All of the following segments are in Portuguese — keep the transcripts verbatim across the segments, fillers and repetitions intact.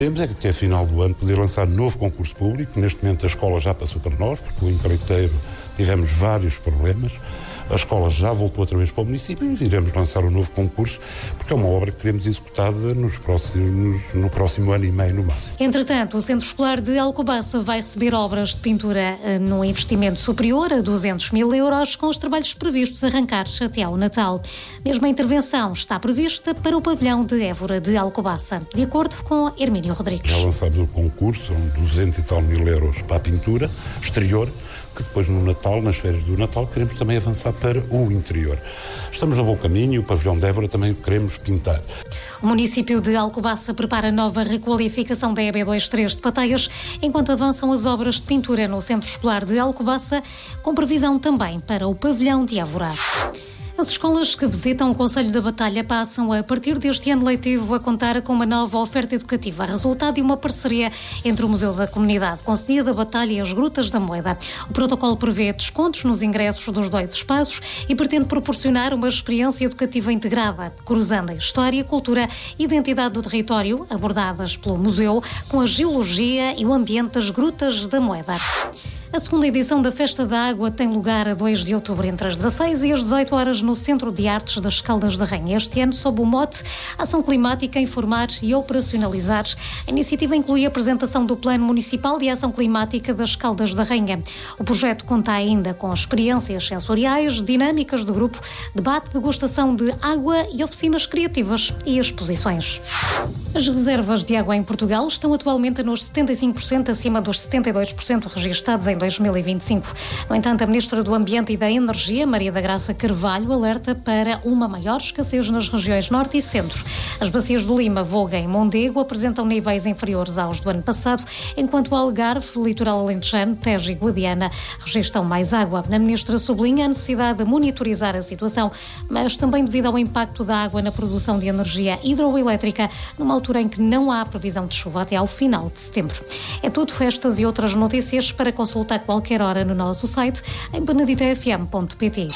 Temos é que até a final do ano poder lançar novo concurso público. Neste momento a escola já passou para nós, porque o empreiteiro tivemos vários problemas. A escola já voltou outra vez para o município e iremos lançar um novo concurso, porque é uma obra que queremos executada nos próximos, no próximo ano e meio no máximo. Entretanto, o Centro Escolar de Alcobaça vai receber obras de pintura num investimento superior a duzentos mil euros, com os trabalhos previstos arrancar até ao Natal. Mesmo a intervenção está prevista para o pavilhão de Évora de Alcobaça, de acordo com Hermínio Rodrigues. Já lançámos o concurso, são duzentos e tal mil euros para a pintura exterior, que depois no Natal, nas férias do Natal, queremos também avançar para o interior. Estamos a bom caminho e o pavilhão de Évora também queremos pintar. O município de Alcobaça prepara nova requalificação da E B vinte e três de Pateias, enquanto avançam as obras de pintura no Centro Escolar de Alcobaça, com previsão também para o pavilhão de Évora. As escolas que visitam o Concelho da Batalha passam, a partir deste ano letivo, a contar com uma nova oferta educativa, resultado de uma parceria entre o Museu da Comunidade Concelhia da Batalha e as Grutas da Moeda. O protocolo prevê descontos nos ingressos dos dois espaços e pretende proporcionar uma experiência educativa integrada, cruzando a história, cultura e identidade do território, abordadas pelo museu, com a geologia e o ambiente das Grutas da Moeda. A segunda edição da Festa da Água tem lugar a dois de outubro, entre as dezasseis e as dezoito horas, no Centro de Artes das Caldas da Rainha. Este ano, sob o mote Ação Climática, Informar e Operacionalizar. A iniciativa inclui a apresentação do Plano Municipal de Ação Climática das Caldas da Rainha. O projeto conta ainda com experiências sensoriais, dinâmicas de grupo, debate, degustação de água e oficinas criativas e exposições. As reservas de água em Portugal estão atualmente nos setenta e cinco por cento acima dos setenta e dois por cento registados em dois mil e vinte e cinco. No entanto, a Ministra do Ambiente e da Energia, Maria da Graça Carvalho, alerta para uma maior escassez nas regiões Norte e Centro. As bacias do Lima, Voga e Mondego apresentam níveis inferiores aos do ano passado, enquanto o Algarve, Litoral Alentejano, Tejo e Guadiana registram mais água. A Ministra sublinha a necessidade de monitorizar a situação, mas também devido ao impacto da água na produção de energia hidroelétrica, numa altura em que não há previsão de chuva até ao final de setembro. É tudo, estas e outras notícias para consultar a qualquer hora no nosso site em benedita f m ponto p t.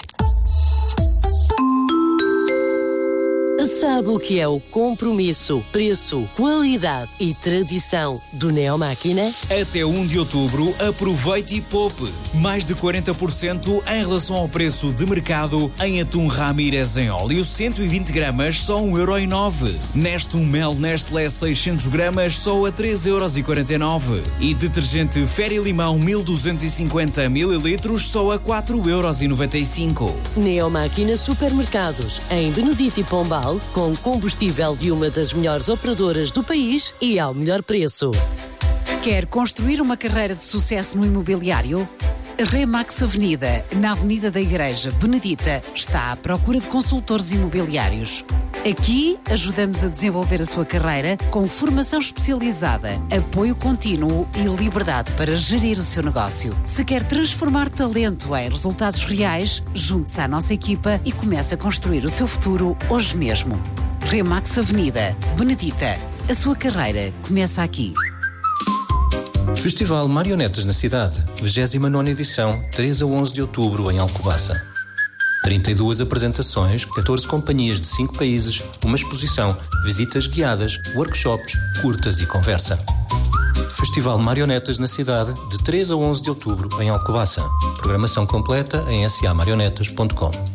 Sabe o que é o compromisso, preço, qualidade e tradição do Neomáquina? Até um de outubro, aproveite e poupe. Mais de quarenta por cento em relação ao preço de mercado em atum Ramírez em óleo, cento e vinte gramas, só um euro e nove centavos. Nestum Mel Nestlé seiscentos gramas, só a três euros e quarenta e nove centavos. E detergente Féria Limão mil duzentos e cinquenta mililitros, só a quatro euros e noventa e cinco centavos. Neomáquina Supermercados, em Benedito e Pombal, com combustível de uma das melhores operadoras do país e ao melhor preço. Quer construir uma carreira de sucesso no imobiliário? A Remax Avenida, na Avenida da Igreja, Benedita, está à procura de consultores imobiliários. Aqui ajudamos a desenvolver a sua carreira com formação especializada, apoio contínuo e liberdade para gerir o seu negócio. Se quer transformar talento em resultados reais, junte-se à nossa equipa e comece a construir o seu futuro hoje mesmo. Remax Avenida, Benedita. A sua carreira começa aqui. Festival Marionetas na Cidade, vigésima nona edição, três a onze de outubro em Alcobaça. trinta e duas apresentações, catorze companhias de cinco países, uma exposição, visitas guiadas, workshops, curtas e conversa. Festival Marionetas na Cidade, de três a onze de outubro em Alcobaça. Programação completa em s a marionetas ponto com.